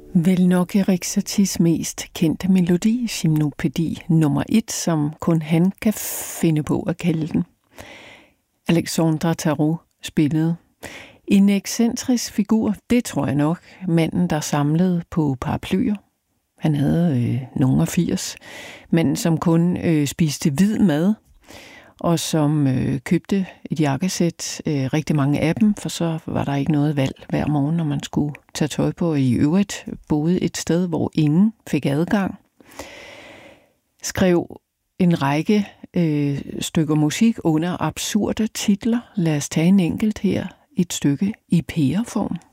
Vel nok Erik Saties mest kendte melodi, Gymnopædi nummer 1, som kun han kan finde på at kalde den. Alexandre Tarot spillede. En excentrisk figur, det tror jeg nok, manden der samlede på paraplyer. Han havde nogen af 80. Manden som kun spiste hvid mad, og som købte et jakkesæt, rigtig mange af dem, for så var der ikke noget valg hver morgen, når man skulle tage tøj på, og i øvrigt boede et sted, hvor ingen fik adgang. Skrev en række stykker musik under absurde titler. Lad os tage en enkelt her, et stykke i pæreform.